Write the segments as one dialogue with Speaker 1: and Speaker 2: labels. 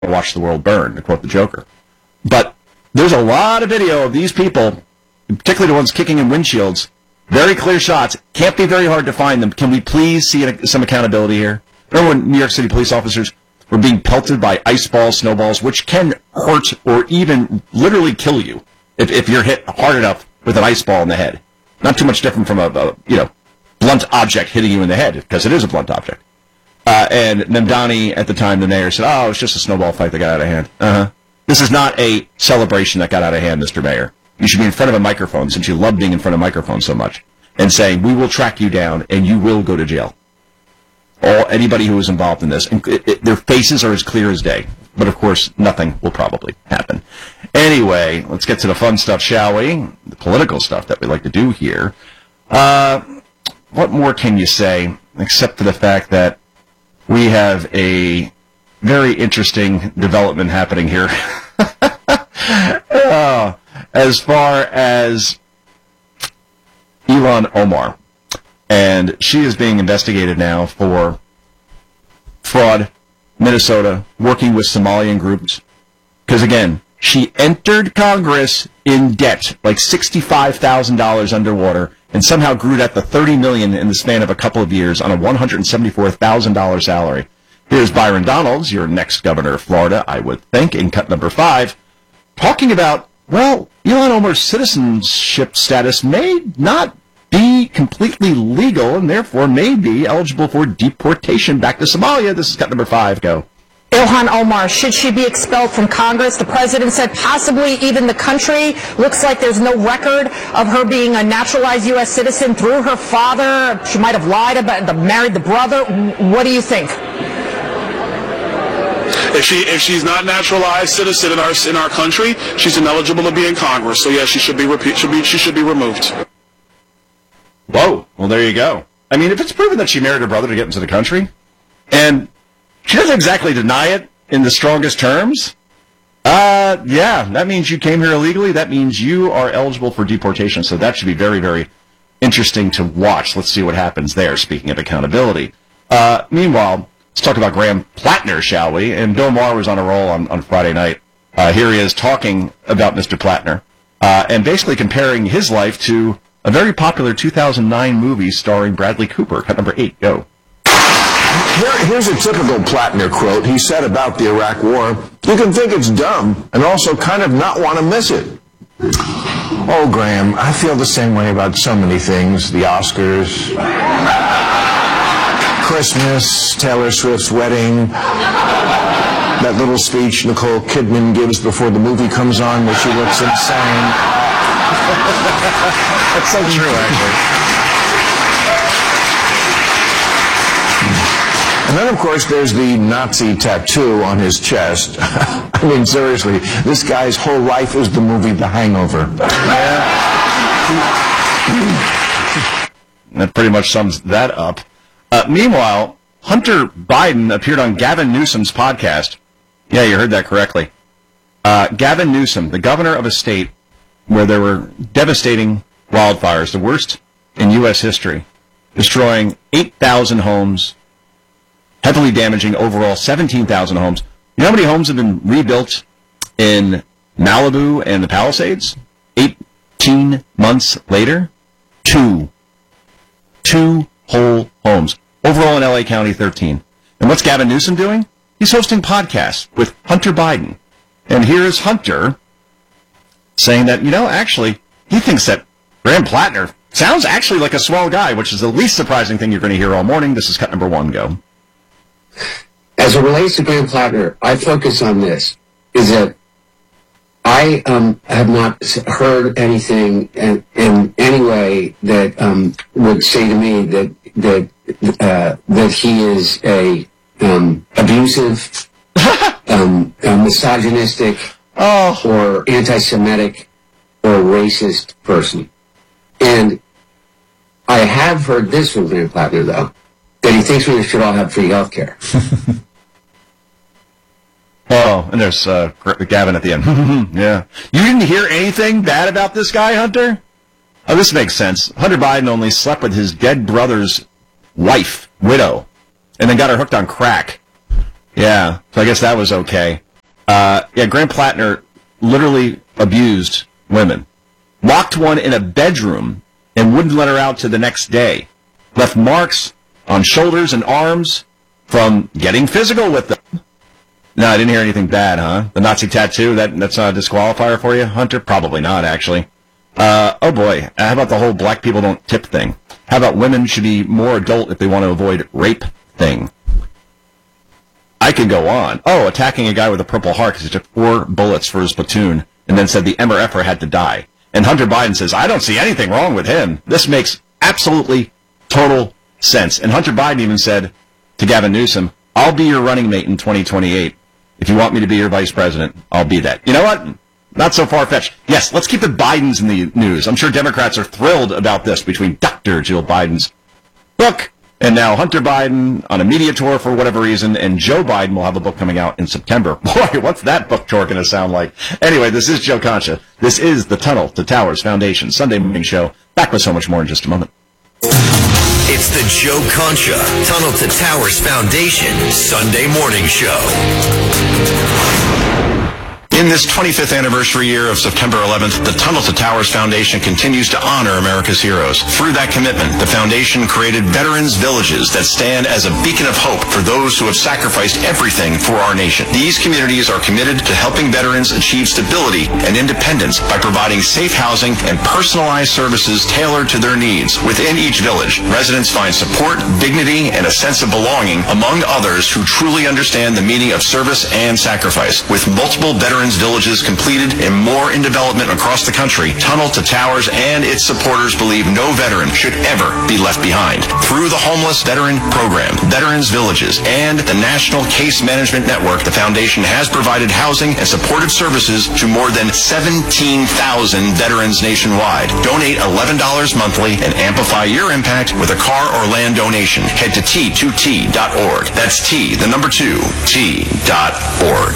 Speaker 1: watch the world burn, to quote the Joker. But there's a lot of video of these people, particularly the ones kicking in windshields, very clear shots. Can't be very hard to find them. Can we please see some accountability here? Remember when New York City police officers were being pelted by ice balls, snowballs, which can hurt or even literally kill you if you're hit hard enough with an ice ball in the head. Not too much different from a blunt object hitting you in the head, because it is a blunt object. And Namdani, at the time, the mayor, said, "Oh, it's just a snowball fight that got out of hand." This is not a celebration that got out of hand, Mr. Mayor. You should be in front of a microphone, since you love being in front of a microphone so much, and saying, "We will track you down, and you will go to jail." Anybody who was involved in this, and their faces are as clear as day. But, of course, nothing will probably happen. Anyway, let's get to the fun stuff, shall we? The political stuff that we like to do here. What more can you say, except for the fact that we have a very interesting development happening here. As far as Ilhan Omar. And she is being investigated now for fraud, Minnesota, working with Somalian groups. Because, again, she entered Congress in debt, like $65,000 underwater, and somehow grew that to $30 million in the span of a couple of years on a $174,000 salary. Here's Byron Donalds, your next governor of Florida, I would think, in cut number 5, talking about, well, Ilhan Omar's citizenship status may not be completely legal and therefore may be eligible for deportation back to Somalia. This is cut number 5. Go.
Speaker 2: Ilhan Omar, should she be expelled from Congress? The president said possibly even the country. Looks like there's no record of her being a naturalized U.S. citizen through her father. She might have lied about married the brother. What do you think?
Speaker 3: If she's not naturalized citizen in our country, she's ineligible to be in Congress. So yes, she should be removed.
Speaker 1: Whoa. Well, there you go. I mean, if it's proven that she married her brother to get into the country, and she doesn't exactly deny it in the strongest terms, yeah, that means you came here illegally. That means you are eligible for deportation. So that should be very, very interesting to watch. Let's see what happens there, speaking of accountability. Meanwhile, let's talk about Graham Plattner, shall we? And Bill Maher was on a roll on Friday night. Here he is talking about Mr. Plattner and basically comparing his life to a very popular 2009 movie starring Bradley Cooper. Cut number 8. Go.
Speaker 4: Here's a typical Plattner quote. He said about the Iraq War, "You can think it's dumb and also kind of not want to miss it." Oh, Graham, I feel the same way about so many things. The Oscars, Christmas, Taylor Swift's wedding, that little speech Nicole Kidman gives before the movie comes on where she looks insane.
Speaker 1: That's so true, actually.
Speaker 4: And then, of course, there's the Nazi tattoo on his chest. I mean, seriously, this guy's whole life is the movie The Hangover.
Speaker 1: That pretty much sums that up. Meanwhile, Hunter Biden appeared on Gavin Newsom's podcast. Yeah, you heard that correctly. Gavin Newsom, the governor of a state where there were devastating wildfires, the worst in U.S. history, destroying 8,000 homes, heavily damaging overall 17,000 homes. You know how many homes have been rebuilt in Malibu and the Palisades? 18 months later? Two whole homes. Overall in L.A. County, 13. And what's Gavin Newsom doing? He's hosting podcasts with Hunter Biden. And here's Hunter saying that, actually, he thinks that Graham Plattner sounds actually like a swell guy, which is the least surprising thing you're going to hear all morning. This is cut number 1. Go.
Speaker 5: As it relates to Graham Plattner, I focus on this, is that I have not heard anything in any way that would say to me that he is a abusive, misogynistic, or anti-Semitic or racist person. And I have heard this from Graham Plattner, though, that he thinks we should all have free health care.
Speaker 1: Oh, and there's Gavin at the end. Yeah. You didn't hear anything bad about this guy, Hunter? Oh, this makes sense. Hunter Biden only slept with his dead brother's widow, and then got her hooked on crack. Yeah, so I guess that was okay. Graham Plattner literally abused women. Locked one in a bedroom and wouldn't let her out to the next day. Left marks on shoulders and arms from getting physical with them. No, I didn't hear anything bad, huh? The Nazi tattoo, that's not a disqualifier for you, Hunter? Probably not, actually. Oh boy, how about the whole black people don't tip thing? How about women should be more adult if they want to avoid rape thing? I could go on. Oh, attacking a guy with a Purple Heart because he took 4 bullets for his platoon and then said the MRFer had to die. And Hunter Biden says, I don't see anything wrong with him. This makes absolutely total sense. And Hunter Biden even said to Gavin Newsom, I'll be your running mate in 2028. If you want me to be your vice president, I'll be that. You know what? Not so far-fetched. Yes, let's keep the Bidens in the news. I'm sure Democrats are thrilled about this between Dr. Jill Biden's book and now Hunter Biden on a media tour for whatever reason, and Joe Biden will have a book coming out in September. Boy, what's that book tour going to sound like? Anyway, this is Joe Concha. This is the Tunnel to Towers Foundation Sunday morning show. Back with so much more in just a moment.
Speaker 6: It's the Joe Concha Tunnel to Towers Foundation Sunday morning show.
Speaker 7: In this 25th anniversary year of September 11th, the Tunnel to Towers Foundation continues to honor America's heroes. Through that commitment, the foundation created Veterans Villages that stand as a beacon of hope for those who have sacrificed everything for our nation. These communities are committed to helping veterans achieve stability and independence by providing safe housing and personalized services tailored to their needs. Within each village, residents find support, dignity, and a sense of belonging, among others who truly understand the meaning of service and sacrifice. With multiple Veterans Villages completed and more in development across the country, Tunnel to Towers and its supporters believe no veteran should ever be left behind. Through the Homeless Veteran Program, Veterans Villages, and the National Case Management Network, the foundation has provided housing and supportive services to more than 17,000 veterans nationwide. Donate $11 monthly and amplify your impact with a car or land donation. Head to T2T.org. That's T, the number 2, T.org.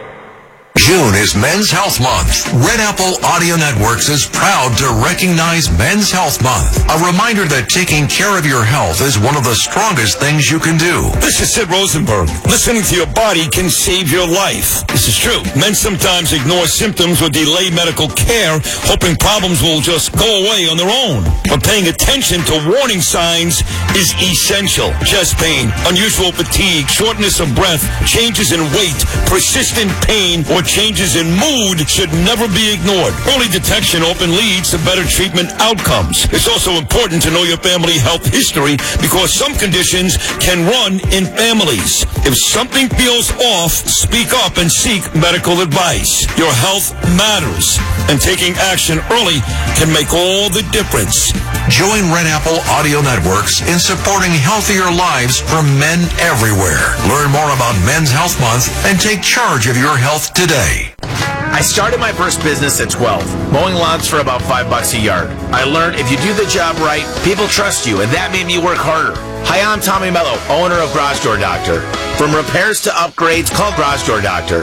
Speaker 6: June is Men's Health Month. Red Apple Audio Networks is proud to recognize Men's Health Month. A reminder that taking care of your health is one of the strongest things you can do.
Speaker 8: This is Sid Rosenberg. Listening to your body can save your life. This is true. Men sometimes ignore symptoms or delay medical care, hoping problems will just go away on their own. But paying attention to warning signs is essential. Chest pain, unusual fatigue, shortness of breath, changes in weight, persistent pain, or changes in mood should never be ignored. Early detection often leads to better treatment outcomes. It's also important to know your family health history because some conditions can run in families. If something feels off, speak up and seek medical advice. Your health matters, and taking action early can make all the difference.
Speaker 6: Join Red Apple Audio Networks in supporting healthier lives for men everywhere. Learn more about Men's Health Month and take charge of your health today.
Speaker 9: I started my first business at 12, mowing lawns for about $5 a yard. I learned if you do the job right, people trust you, and that made me work harder. Hi, I'm Tommy Mello, owner of Garage Door Doctor. From repairs to upgrades, call Garage Door Doctor.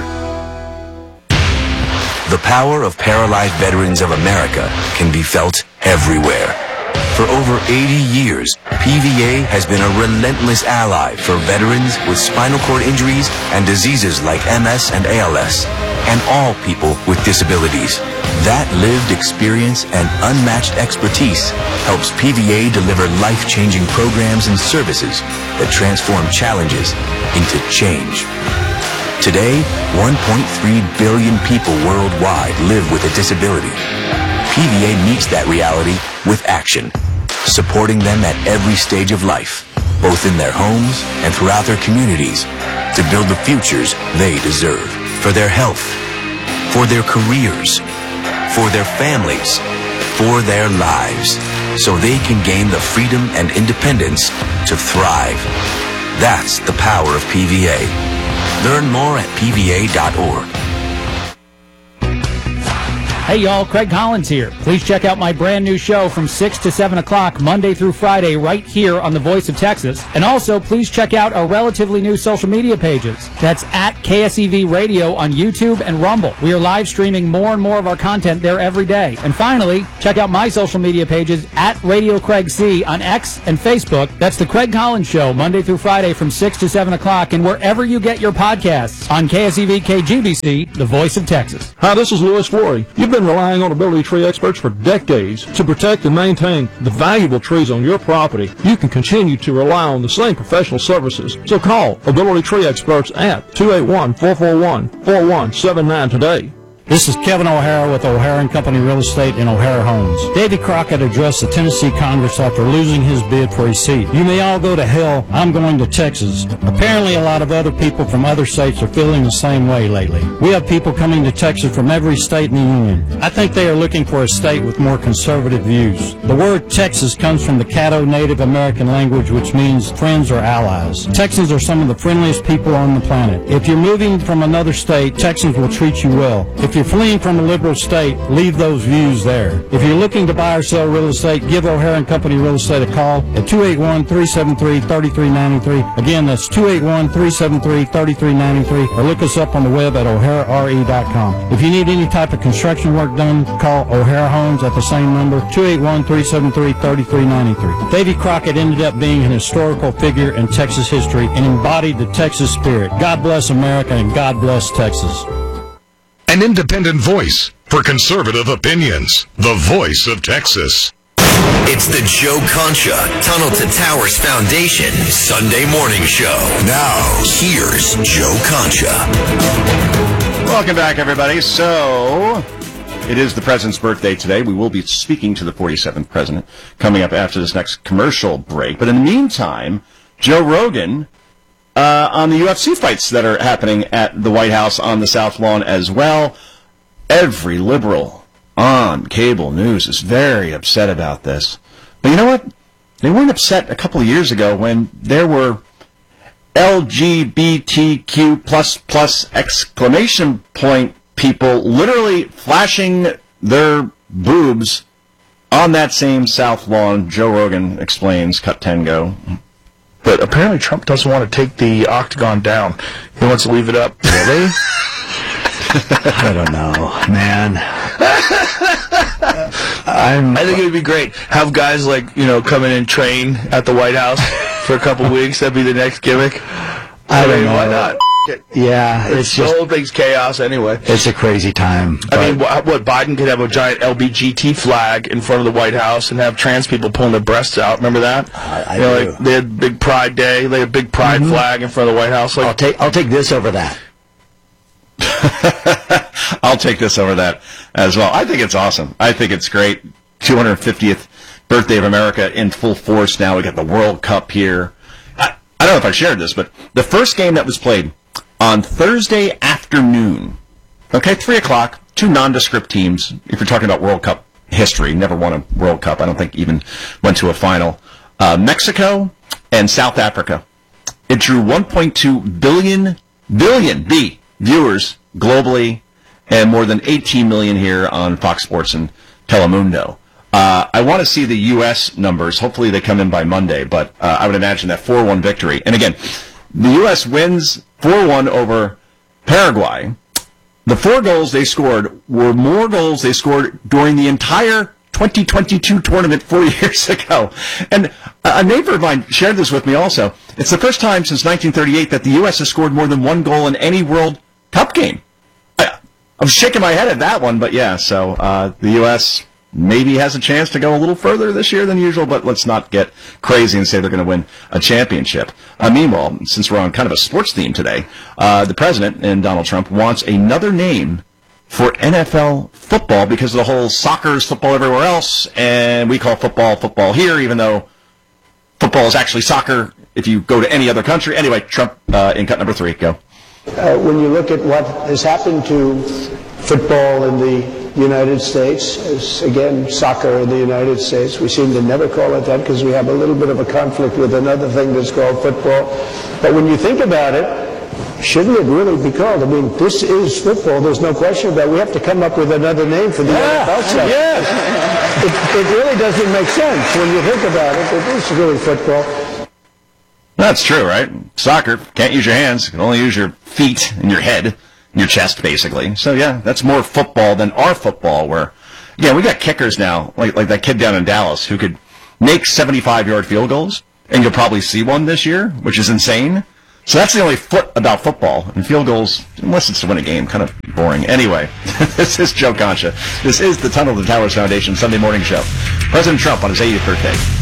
Speaker 6: The power of paralyzed veterans of America can be felt everywhere. For over 80 years, PVA has been a relentless ally for veterans with spinal cord injuries and diseases like MS and ALS, and all people with disabilities. That lived experience and unmatched expertise helps PVA deliver life-changing programs and services that transform challenges into change. Today, 1.3 billion people worldwide live with a disability. PVA meets that reality with action, supporting them at every stage of life, both in their homes and throughout their communities, to build the futures they deserve, for their health, for their careers, for their families, for their lives, so they can gain the freedom and independence to thrive. That's the power of PVA. Learn more at PVA.org.
Speaker 10: Hey y'all, Craig Collins here. Please check out my brand new show from 6 to 7 o'clock Monday through Friday right here on The Voice of Texas. And also, please check out our relatively new social media pages. That's at KSEV Radio on YouTube and Rumble. We are live streaming more and more of our content there every day. And finally, check out my social media pages at Radio Craig C on X and Facebook. That's The Craig Collins Show, Monday through Friday from 6 to 7 o'clock, and wherever you get your podcasts on KSEV KGBC, The Voice of Texas.
Speaker 11: Hi, this is Louis Flory. You've been relying on Ability Tree experts for decades to protect and maintain the valuable trees on your property. You can continue to rely on the same professional services. So call Ability Tree experts at 281-441-4179 today.
Speaker 10: This is Kevin O'Hara with O'Hara & Company Real Estate in O'Hara Homes. Davy Crockett addressed the Tennessee Congress after losing his bid for a seat. You may all go to hell. I'm going to Texas. Apparently, a lot of other people from other states are feeling the same way lately. We have people coming to Texas from every state in the union. I think they are looking for a state with more conservative views. The word Texas comes from the Caddo Native American language, which means friends or allies. Texans are some of the friendliest people on the planet. If you're moving from another state, Texans will treat you well. If you're fleeing from a liberal state, leave those views there. If you're looking to buy or sell real estate, give O'Hara & Company Real Estate a call at 281-373-3393. Again, that's 281-373-3393, or look us up on the web at o'harare.com. If you need any type of construction work done, call O'Hara Homes at the same number, 281-373-3393. Davy Crockett ended up being an historical figure in Texas history and embodied the Texas spirit. God bless America and God bless Texas.
Speaker 12: An independent voice for conservative opinions. The Voice of Texas.
Speaker 6: It's the Joe Concha Tunnel to Towers Foundation Sunday morning show. Now, here's Joe Concha.
Speaker 1: Welcome back, everybody. So, it is the president's birthday today. We will be speaking to the 47th president coming up after this next commercial break. But in the meantime, Joe Rogan on the UFC fights that are happening at the White House on the South Lawn as well. Every liberal on cable news is very upset about this. But you know what? They weren't upset a couple of years ago when there were LGBTQ++ exclamation point people literally flashing their boobs on that same South Lawn. Joe Rogan explains. Cut 10, go.
Speaker 13: But apparently Trump doesn't want to take the octagon down. He wants to leave it up. Really?
Speaker 14: I don't know, man.
Speaker 13: I think it would be great. Have guys come in and train at the White House for a couple weeks. That'd be the next gimmick.
Speaker 14: I don't know.
Speaker 13: Why not?
Speaker 14: Yeah, it's
Speaker 13: the
Speaker 14: just,
Speaker 13: whole thing's chaos anyway.
Speaker 14: It's a crazy time.
Speaker 13: I mean, what Biden could have a giant LBGT flag in front of the White House and have trans people pulling their breasts out. Remember that?
Speaker 14: I do.
Speaker 13: They had Big Pride Day. They had a big Pride flag in front of the White House.
Speaker 14: I'll take this over that.
Speaker 1: I'll take this over that as well. I think it's awesome. I think it's great. 250th birthday of America in full force now. We got the World Cup here. I don't know if I shared this, but the first game that was played on Thursday afternoon, okay, 3 o'clock, two nondescript teams. If you're talking about World Cup history, never won a World Cup. I don't think even went to a final. Mexico and South Africa. It drew 1.2 billion viewers globally, and more than 18 million here on Fox Sports and Telemundo. I want to see the U.S. numbers. Hopefully they come in by Monday, but I would imagine that 4-1 victory. And again, the U.S. wins 4-1 over Paraguay. The 4 goals they scored were more goals they scored during the entire 2022 tournament 4 years ago. And a neighbor of mine shared this with me also. It's the first time since 1938 that the U.S. has scored more than 1 goal in any World Cup game. I'm shaking my head at that one, but yeah, so the U.S. maybe has a chance to go a little further this year than usual, but let's not get crazy and say they're going to win a championship. Meanwhile, since we're on kind of a sports theme today, the president and Donald Trump wants another name for NFL football because of the whole soccer is football everywhere else, and we call football here, even though football is actually soccer if you go to any other country. Anyway, Trump in cut number 3, go.
Speaker 15: When you look at what has happened to football in the United States, as again, soccer in the United States, we seem to never call it that because we have a little bit of a conflict with another thing that's called football. But when you think about it, shouldn't it really be called? I mean, this is football. There's no question about it. We have to come up with another name for the NFL stuff.
Speaker 1: Yes.
Speaker 15: It really doesn't make sense when you think about it. It is really football.
Speaker 1: That's true, right? Soccer, can't use your hands. You can only use your feet and your head and your chest, basically. So, yeah, that's more football than our football, where, yeah, we got kickers now, like that kid down in Dallas who could make 75-yard field goals, and you'll probably see one this year, which is insane. So that's the only about football. And field goals, unless it's to win a game, kind of boring. Anyway, this is Joe Concha. This is the Tunnel to Towers Foundation Sunday morning show. President Trump on his 80th birthday.